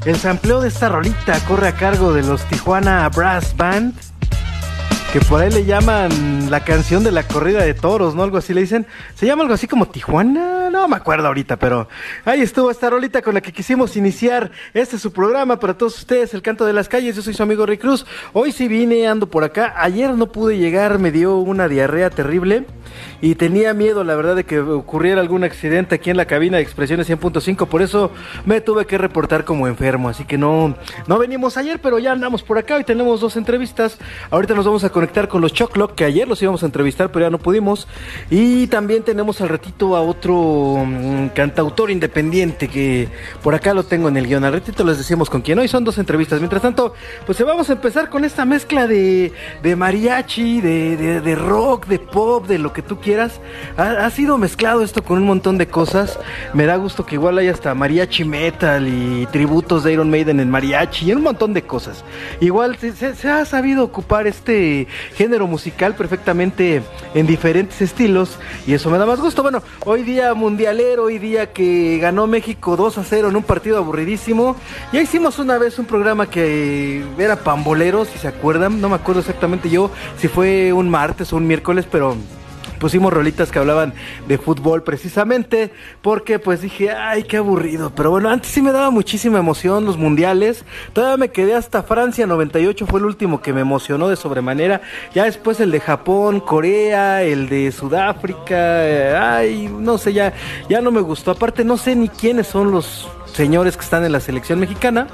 El sampleo de esta rolita corre a cargo de los Tijuana Brass Band, que por ahí le llaman la canción de la corrida de toros, ¿no? Algo así le dicen. ¿Se llama algo así como Tijuana? No me acuerdo ahorita, pero ahí estuvo esta rolita con la que quisimos iniciar este su programa para todos ustedes, El Canto de las Calles. Yo soy su amigo Rick Cruz. Hoy sí vine, ando por acá. Ayer no pude llegar, me dio una diarrea terrible y tenía miedo, la verdad, de que ocurriera algún accidente aquí en la cabina de Expresiones 100.5. Por eso me tuve que reportar como enfermo. Así que no venimos ayer, pero ya andamos por acá. Hoy tenemos 2 entrevistas. Ahorita nos vamos a conectar con los Choclock, que ayer los íbamos a entrevistar, pero ya no pudimos. Y también tenemos al ratito a otro cantautor independiente, que por acá lo tengo en el guión. Al ratito les decimos con quién. Hoy son 2 entrevistas. Mientras tanto, pues vamos a empezar con esta mezcla de mariachi, de rock, de pop, de lo que tú quieras. Ha sido mezclado esto con un montón de cosas. Me da gusto que igual haya hasta mariachi metal y tributos de Iron Maiden en mariachi y un montón de cosas. Igual se ha sabido ocupar este género musical perfectamente en diferentes estilos y eso me da más gusto. Bueno, hoy día mundialero, hoy día que ganó México 2-0 en un partido aburridísimo. Ya hicimos una vez un programa que era pambolero, si se acuerdan, no me acuerdo exactamente yo si fue un martes o un miércoles, pero pusimos rolitas que hablaban de fútbol precisamente porque pues dije, ay, qué aburrido. Pero bueno, antes sí me daba muchísima emoción los mundiales. Todavía me quedé hasta Francia 98, fue el último que me emocionó de sobremanera. Ya después el de Japón, Corea, el de Sudáfrica, ay, no sé, ya no me gustó. Aparte no sé ni quiénes son los señores que están en la selección mexicana.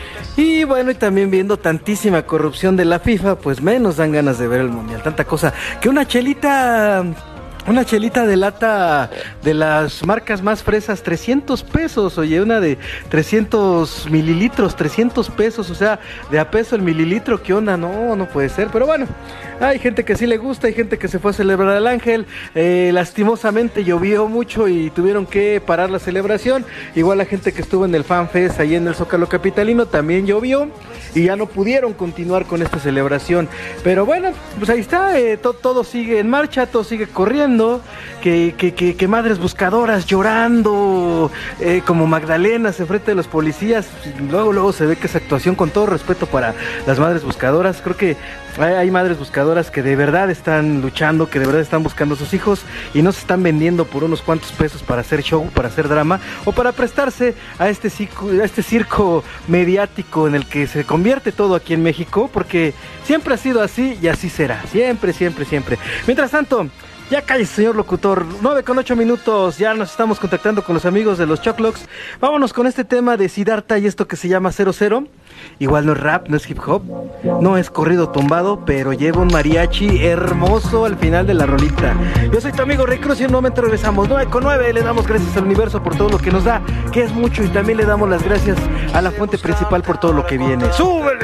Y bueno, y también viendo tantísima corrupción de la FIFA, pues menos dan ganas de ver el mundial. Tanta cosa, que una chelita de lata de las marcas más fresas, 300 pesos, oye, una de 300 mililitros, 300 pesos, o sea, de a peso el mililitro, ¿qué onda? No puede ser, pero bueno, hay gente que sí le gusta, hay gente que se fue a celebrar al Ángel. Lastimosamente llovió mucho y tuvieron que parar la celebración. Igual la gente que estuvo en el Fan Fest ahí en el Zócalo capitalino también llovió y ya no pudieron continuar con esta celebración. Pero bueno, pues ahí está, todo sigue en marcha, todo sigue corriendo, que madres buscadoras llorando, como Magdalenas enfrente de los policías. Luego se ve que esa actuación, con todo respeto para las madres buscadoras, creo que hay madres buscadoras que de verdad están luchando, que de verdad están buscando a sus hijos y no se están vendiendo por unos cuantos pesos para hacer show, para hacer drama o para prestarse a este circo mediático en el que se convierte todo aquí en México, porque siempre ha sido así y así será, siempre. Mientras tanto, ya cállese, señor locutor. 9:08, ya nos estamos contactando con los amigos de los Choclocks. Vámonos con este tema de Siddhartha y esto que se llama 00. Igual no es rap, no es hip hop, no es corrido tumbado, pero lleva un mariachi hermoso al final de la rolita. Yo soy tu amigo Rick Cruz y en un momento regresamos. 9:09, le damos gracias al universo por todo lo que nos da, que es mucho, y también le damos las gracias a la fuente principal por todo lo que viene. ¡Súbele!